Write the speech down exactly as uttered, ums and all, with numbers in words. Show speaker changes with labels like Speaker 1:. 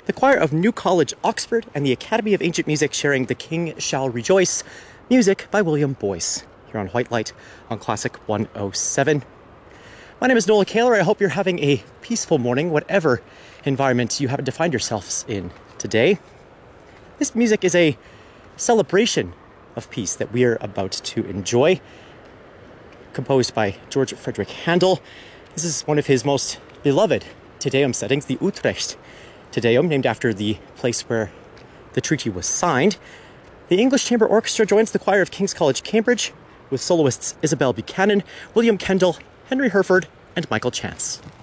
Speaker 1: The choir of New College, Oxford, and the Academy of Ancient Music sharing The King Shall Rejoice, music by William Boyce, here on White Light on Classic one oh seven. My name is Noel Kaler. I hope you're having a peaceful morning, whatever environment you happen to find yourselves in today. This music is a celebration of peace that we are about to enjoy, composed by George Frederick Handel. This is one of his most beloved Te Deum settings, the Utrecht Te Deum, named after the place where the treaty was signed. The English Chamber Orchestra joins the choir of King's College, Cambridge, with soloists Isabel Buchanan, William Kendall, Henry Herford, and Michael Chance.